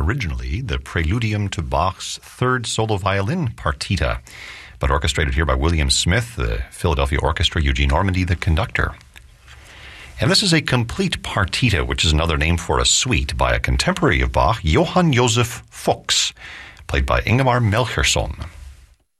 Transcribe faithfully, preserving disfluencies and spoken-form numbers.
originally the preludium to Bach's third solo violin partita, but orchestrated here by William Smith, the Philadelphia Orchestra, Eugene Ormandy, the conductor. And this is a complete partita, which is another name for a suite by a contemporary of Bach, Johann Joseph Fuchs, played by Ingemar Melchiorson.